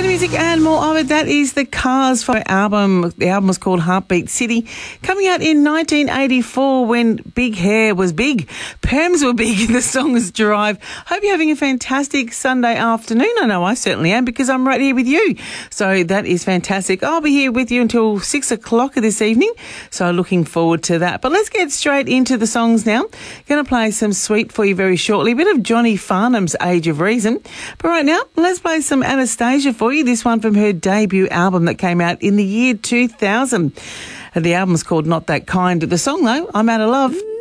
Better music and more of it. That is the Cars for album. The album was called Heartbeat City, coming out in 1984 when big hair was big. Perms were big and the song was Drive. Hope you're having a fantastic Sunday afternoon. I know I certainly am because I'm right here with you. So that is fantastic. I'll be here with you until 6 o'clock this evening. So looking forward to that. But let's get straight into the songs now. Going to play some sweet for you very shortly. A bit of Johnny Farnham's Age of Reason. But right now, let's play some Anastasia for you. This one from her debut album that came out in the year 2000. The album's called Not That Kind. The song, though, I'm Out of Love.